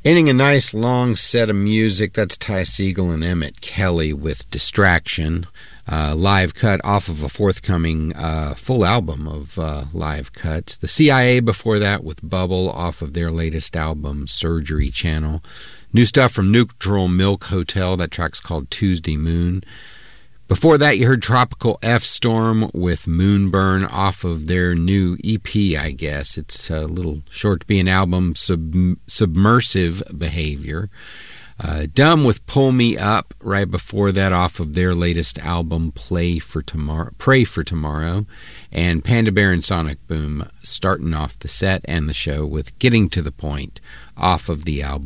Ending a nice long set of music, that's Ty Segall and Emmett Kelly with Distraction. Live cut off of a forthcoming full album of live cuts. The CIA before that with Bubble off of their latest album, Surgery Channel. New stuff from Neutral Milk Hotel, that track's called Tuesday Moon. Before that, you heard Tropical F-Storm with Moonburn off of their new EP, I guess. It's a little short to be an album, Submersive Behavior. Dumb with Pull Me Up right before that off of their latest album, Pray for Tomorrow. And Panda Bear and Sonic Boom starting off the set and the show with Getting to the Point off of the album